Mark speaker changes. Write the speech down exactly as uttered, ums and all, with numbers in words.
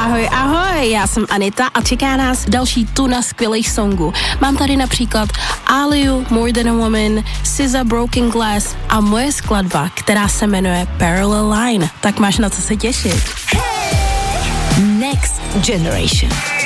Speaker 1: Ahoj, ahoj, já jsem Anita a čeká nás další tuna skvělých songů. Mám tady například Aliu, More Than a Woman, S Z A, Broken Glass a moje skladba, která se jmenuje Parallel Line. Tak máš na co se těšit.
Speaker 2: Next Generation.